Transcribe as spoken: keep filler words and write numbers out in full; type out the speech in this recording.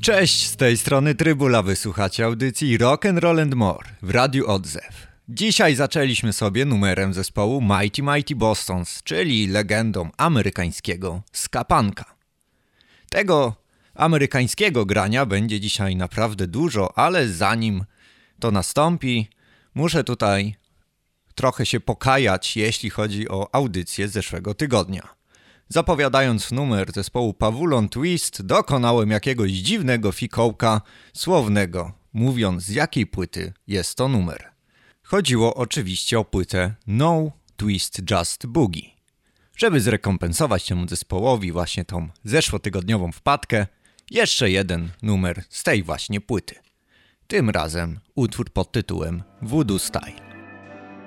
Cześć, z tej strony Trybula, wysłuchacie audycji Rock and Roll and More w Radiu Odzew. Dzisiaj zaczęliśmy sobie numerem zespołu Mighty Mighty Bostons, czyli legendą amerykańskiego ska punka. Tego amerykańskiego grania będzie dzisiaj naprawdę dużo, ale zanim to nastąpi, muszę tutaj trochę się pokajać, jeśli chodzi o audycję z zeszłego tygodnia. Zapowiadając numer zespołu Pavulon Twist, dokonałem jakiegoś dziwnego fikołka słownego, mówiąc z jakiej płyty jest to numer. Chodziło oczywiście o płytę No Twist Just Boogie. Żeby zrekompensować temu zespołowi właśnie tą zeszłotygodniową wpadkę, jeszcze jeden numer z tej właśnie płyty. Tym razem utwór pod tytułem Voodoo Style.